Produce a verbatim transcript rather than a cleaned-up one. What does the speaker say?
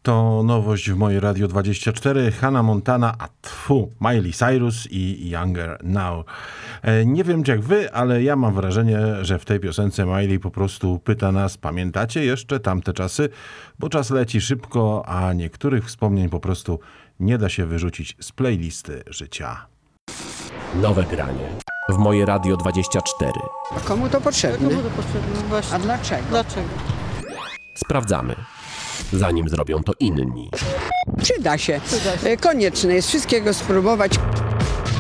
To nowość w mojej Radio dwadzieścia cztery. Hannah Montana, a tfu, Miley Cyrus i Younger Now. E, nie wiem jak wy, ale ja mam wrażenie, że w tej piosence Miley po prostu pyta nas, pamiętacie jeszcze tamte czasy? Bo czas leci szybko, a niektórych wspomnień po prostu nie da się wyrzucić z playlisty życia. Nowe granie w moje Radio dwadzieścia cztery. A komu to potrzebne? Komu to potrzebne? Właśnie. A dlaczego? Dlaczego? Sprawdzamy, zanim zrobią to inni. Przyda się. Przyda się. E, Konieczne jest wszystkiego spróbować.